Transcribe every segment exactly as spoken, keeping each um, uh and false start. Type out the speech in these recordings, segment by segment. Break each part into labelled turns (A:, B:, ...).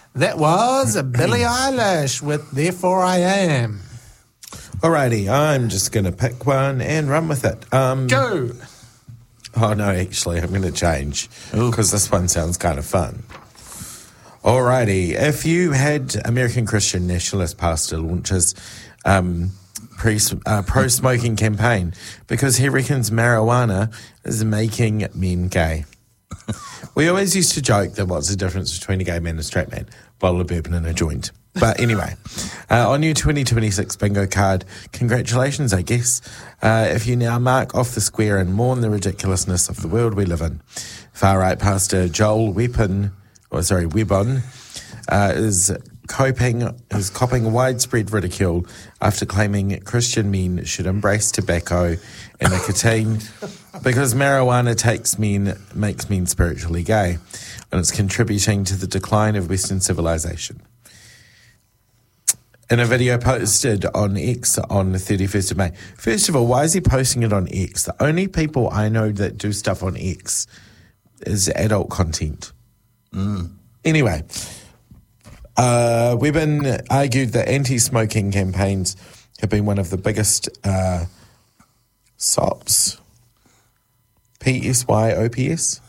A: That was Billie Eilish with Therefore I Am.
B: Alrighty, I'm just going to pick one and run with it. Um,
A: Go!
B: Oh, no, actually, I'm going to change because this one sounds kind of fun. Alrighty, if you had American Christian Nationalist pastor launches um, pre, uh, pro-smoking campaign because he reckons marijuana is making men gay. We always used to joke that what's the difference between a gay man and a straight man? Bottle of bourbon and a joint. But anyway, uh, on your twenty twenty-six bingo card, congratulations, I guess. Uh, if you now mark off the square and mourn the ridiculousness of the world we live in. Far-right pastor Joel Weapon, or sorry, Webbon, uh, is coping is copping widespread ridicule after claiming Christian men should embrace tobacco and nicotine because marijuana takes men makes men spiritually gay, and it's contributing to the decline of Western civilization. In a video posted on X on the thirty-first of May. First of all, why is he posting it on X? The only people I know that do stuff on X is adult content.
C: Mm.
B: Anyway, uh, Webbin argued that anti-smoking campaigns have been one of the biggest uh, S O Ps. P S Y O P S?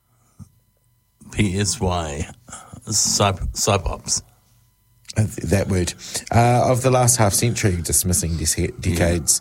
C: P S Y. Psy-ops.
B: That word. Uh, of the last half century, dismissing de- decades